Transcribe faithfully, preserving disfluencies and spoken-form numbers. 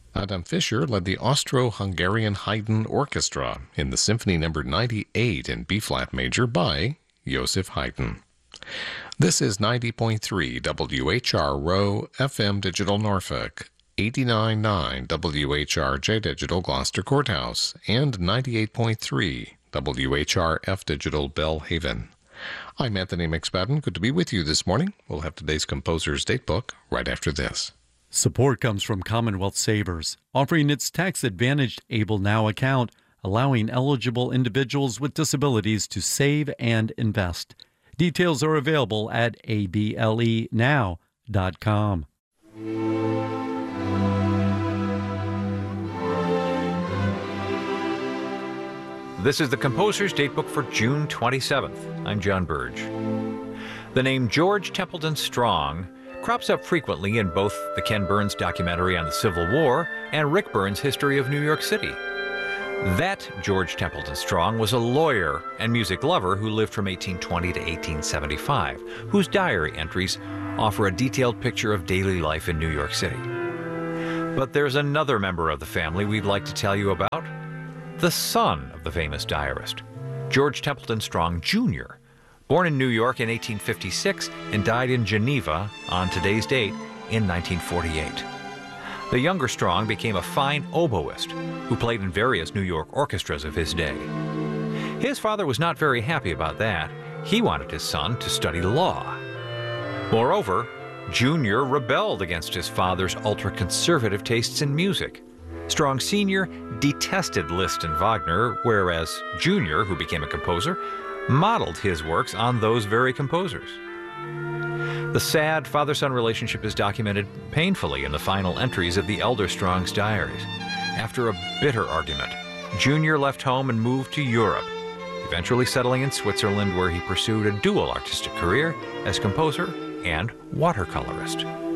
Adam Fischer led the Austro-Hungarian Haydn Orchestra in the Symphony Number ninety-eight in B-flat major by Joseph Haydn. This is ninety point three W H R Row F M Digital Norfolk, eighty-nine point nine W H R J Digital Gloucester Courthouse, and ninety-eight point three W H R F Digital Bellhaven. I'm Anthony McSpadden. Good to be with you this morning. We'll have today's composer's datebook right after this. Support comes from Commonwealth Savers, offering its tax-advantaged Able Now account, allowing eligible individuals with disabilities to save and invest. Details are available at A B L E now dot com. This is the Composer's Datebook for June twenty-seventh. I'm John Burge. The name George Templeton Strong crops up frequently in both the Ken Burns documentary on the Civil War and Rick Burns' History of New York City. That George Templeton Strong was a lawyer and music lover who lived from eighteen twenty to eighteen seventy-five, whose diary entries offer a detailed picture of daily life in New York City. But there's another member of the family we'd like to tell you about. The son of the famous diarist, George Templeton Strong, Junior, born in New York in eighteen fifty-six and died in Geneva on today's date in nineteen forty-eight. The younger Strong became a fine oboist who played in various New York orchestras of his day. His father was not very happy about that. He wanted his son to study law. Moreover, Junior rebelled against his father's ultra-conservative tastes in music. Strong Senior detested Liszt and Wagner, whereas Junior, who became a composer, modeled his works on those very composers. The sad father-son relationship is documented painfully in the final entries of the elder Strong's diaries. After a bitter argument, Junior left home and moved to Europe, eventually settling in Switzerland, where he pursued a dual artistic career as composer and watercolorist.